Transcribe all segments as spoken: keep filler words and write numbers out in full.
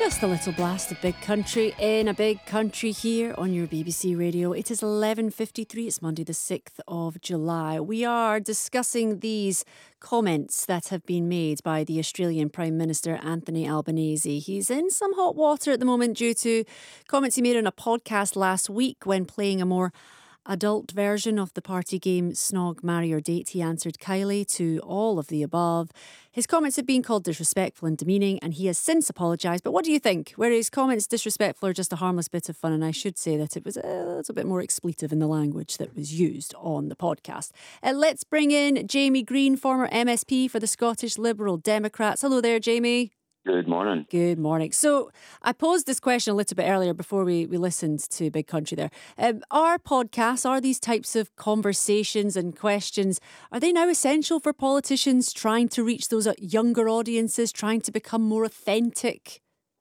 Just a little blast of Big Country in a big country here on your B B C Radio. It is eleven fifty-three. It's Monday the sixth of July. We are discussing these comments that have been made by the Australian Prime Minister Anthony Albanese. He's in some hot water at the moment due to comments he made on a podcast last week when playing a more adult version of the party game Snog, Marry or Date. He answered Kylie to all of the above. His comments have been called disrespectful and demeaning, and he has since apologised. But what do you think? Were his comments disrespectful or just a harmless bit of fun? And I should say that it was a little bit more expletive in the language that was used on the podcast. Uh, let's bring in Jamie Green, former M S P for the Scottish Liberal Democrats. Hello there, Jamie. Good morning. Good morning. So I posed this question a little bit earlier before we, we listened to Big Country there. Um, are podcasts, are these types of conversations and questions, are they now essential for politicians trying to reach those younger audiences, trying to become more authentic?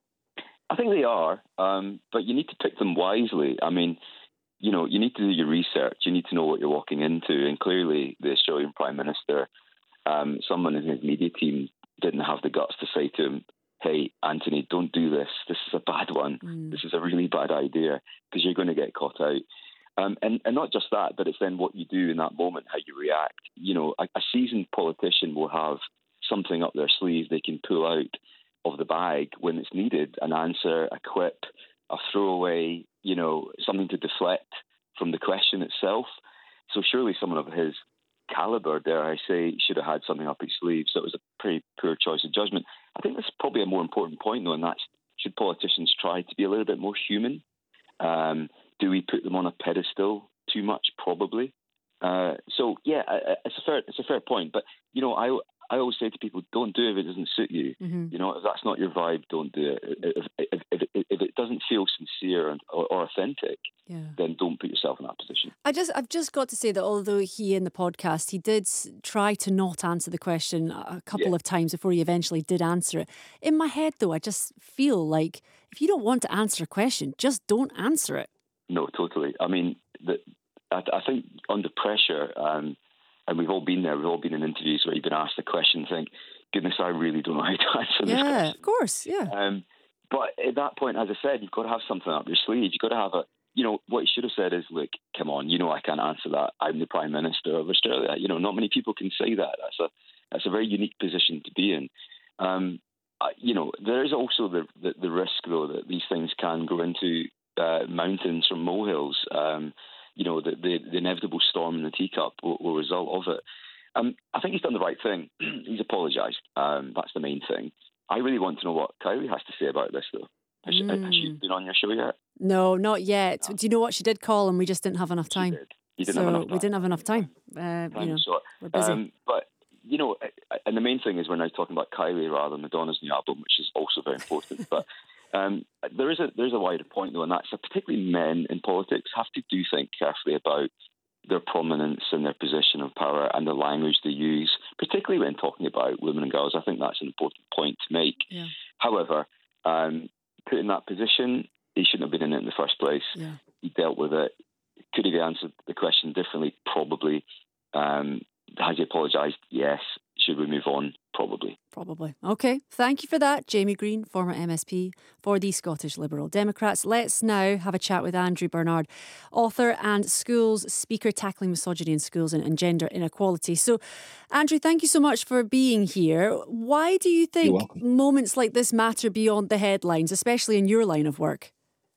I think they are, um, but you need to pick them wisely. I mean, you know, you need to do your research. You need to know what you're walking into. And clearly the Australian Prime Minister, um, someone in his media team didn't have the guts to say to him, hey, Anthony, don't do this. This is a bad one. Mm. This is a really bad idea because you're going to get caught out. Um, and, and not just that, but it's then what you do in that moment, how you react. You know, a, a seasoned politician will have something up their sleeve they can pull out of the bag when it's needed, an answer, a quip, a throwaway, you know, something to deflect from the question itself. So surely someone of his caliber, dare I say, should have had something up his sleeve. So it was a pretty poor choice of judgment. I think that's probably a more important point, though, and that's should politicians try to be a little bit more human? Um, do we put them on a pedestal too much? Probably. Uh, so yeah, it's a fair it's a fair point. But you know, I I always say to people, don't do it if it doesn't suit you. Mm-hmm. You know, if that's not your vibe, don't do it. If, if, if, if, if it doesn't feel sincere and, or, or authentic, yeah. then don't put yourself in that position. I just, I've just got to say that although he in the podcast, he did try to not answer the question a couple yeah. of times before he eventually did answer it. In my head, though, I just feel like if you don't want to answer a question, just don't answer it. No, totally. I mean, the, I, I think under pressure, um, and we've all been there, we've all been in interviews where you've been asked a question and think, goodness, I really don't know how to answer this yeah, question. Yeah, of course, yeah. Um, but at that point, as I said, you've got to have something up your sleeve. You've got to have a, you know, what you should have said is, look, come on, you know I can't answer that. I'm the Prime Minister of Australia. You know, not many people can say that. That's a that's a very unique position to be in. Um, uh, you know, there is also the, the, the risk, though, that these things can go into uh, mountains from molehills. Um You know, the, the, the inevitable storm in the teacup will, will result of it. Um, I think he's done the right thing. He's apologised. Um, that's the main thing. I really want to know what Kylie has to say about this, though. Has, mm. she, has she been on your show yet? No, not yet. No. Do you know what she did call and we just didn't have enough time? She did. You didn't so have enough time. we didn't have enough time. Uh, time you know, so, we're busy. Um, but, you know, and the main thing is we're now talking about Kylie rather than Madonna's new album, which is also very important. But um, there is a there's a wider point, though, and that's that particularly men in politics have to do think carefully about their prominence and their position of power and the language they use, particularly when talking about women and girls. I think that's an important point to make. Yeah. However, um, put in that position, he shouldn't have been in it in the first place. Yeah. He dealt with it. Could he have answered the question differently? Probably. Um, has he apologised? Yes. Should we move on? Probably. Probably. OK, thank you for that, Jamie Green, former M S P for the Scottish Liberal Democrats. Let's now have a chat with Andrew Bernard, author and schools speaker tackling misogyny in schools and, and gender inequality. So, Andrew, thank you so much for being here. Why do you think moments like this matter beyond the headlines, especially in your line of work?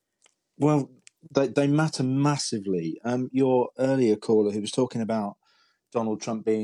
Well, they, they matter massively. Um, your earlier caller who was talking about Donald Trump being